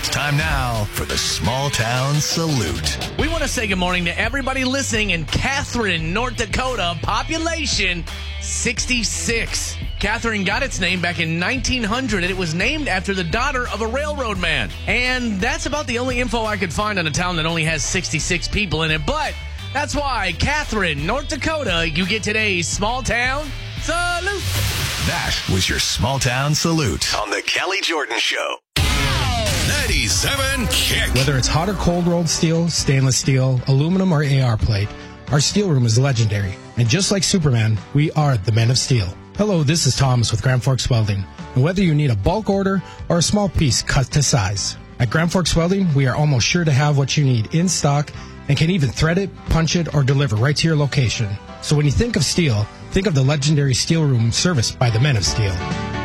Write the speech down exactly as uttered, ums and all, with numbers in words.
It's time now for the Small Town Salute. We want to say good morning to everybody listening in Catherine, North Dakota, population sixty-six. Catherine got its name back in nineteen hundred, and it was named after the daughter of a railroad man. And that's about the only info I could find on a town that only has sixty-six people in it. But that's why, Catherine, North Dakota, you get today's Small Town Salute. That was your Small Town Salute on the Kelly Jordan Show. ninety-seven Kick. Whether it's hot or cold rolled steel, stainless steel, aluminum, or A R plate, our steel room is legendary. And just like Superman, we are the Men of Steel. Hello, this is Thomas with Grand Forks Welding. And whether you need a bulk order or a small piece cut to size, at Grand Forks Welding, we are almost sure to have what you need in stock and can even thread it, punch it, or deliver right to your location. So when you think of steel, think of the legendary steel room serviced by the Men of Steel.